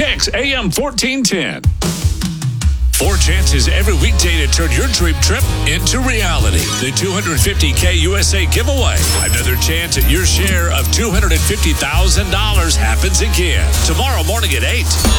Kicks AM 1410. 4 chances every weekday to turn your dream trip into reality. The $250K USA giveaway. Another chance at your share of $250,000 happens again tomorrow morning at 8.